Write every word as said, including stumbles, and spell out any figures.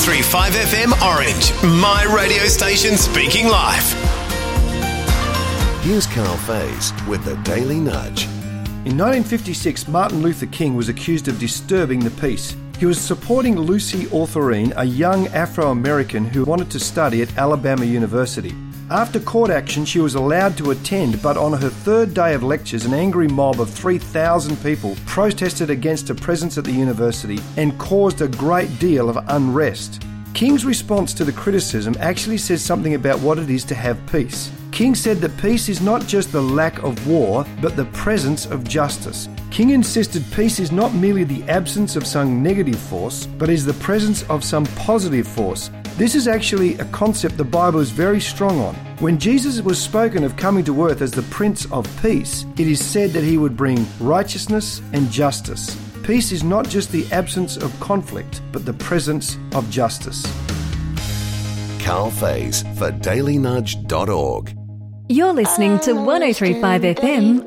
three point five F M Orange, my radio station speaking life. Here's Carl Faze with the Daily Nudge. In nineteen fifty-six, Martin Luther King was accused of disturbing the peace. He was supporting Lucy Ortherine, a young Afro-American who wanted to study at Alabama University. After court action, she was allowed to attend, but on her third day of lectures, an angry mob of three thousand people protested against her presence at the university and caused a great deal of unrest. King's response to the criticism actually says something about what it is to have peace. King said that peace is not just the lack of war, but the presence of justice. King insisted peace is not merely the absence of some negative force, but is the presence of some positive force. This is actually a concept the Bible is very strong on. When Jesus was spoken of coming to earth as the Prince of Peace, it is said that he would bring righteousness and justice. Peace is not just the absence of conflict, but the presence of justice. Carl Faze for daily nudge dot org. You're listening to one oh three point five F M